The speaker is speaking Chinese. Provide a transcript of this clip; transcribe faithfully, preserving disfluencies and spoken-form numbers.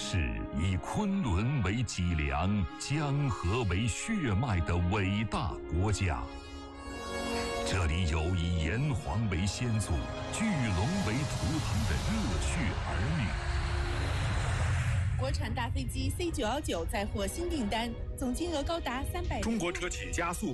是以昆仑为脊梁、江河为血脉的伟大国家。这里有以炎黄为先祖、巨龙为图腾的热血儿女。 国产大飞机 C 九幺九再获新订单，总金额高达三百。 中国车企加速